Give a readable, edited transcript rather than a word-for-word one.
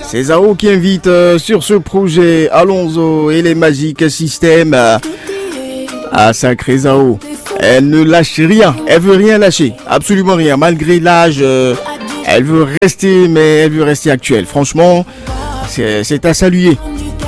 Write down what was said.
C'est Zao qui invite sur ce projet Alonso et les Magic System à Sacré Zao. Elle ne lâche rien, elle veut rien lâcher, absolument rien, malgré l'âge. Elle veut rester, mais elle veut rester actuelle. Franchement, c'est à saluer.